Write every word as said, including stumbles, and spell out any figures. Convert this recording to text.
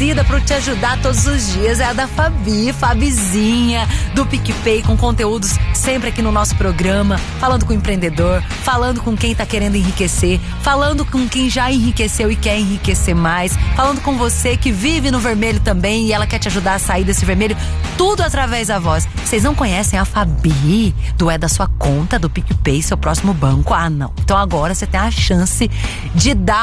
conhecida por te ajudar todos os dias é a da Fabi, Fabizinha, do PicPay, com conteúdos sempre aqui no nosso programa, falando com o empreendedor, falando com quem tá querendo enriquecer, falando com quem já enriqueceu e quer enriquecer mais, falando com você que vive no vermelho também e ela quer te ajudar a sair desse vermelho, tudo através da voz. Vocês não conhecem a Fabi do É da Sua Conta, do PicPay, seu próximo banco? Ah, não. Então agora você tem a chance de dar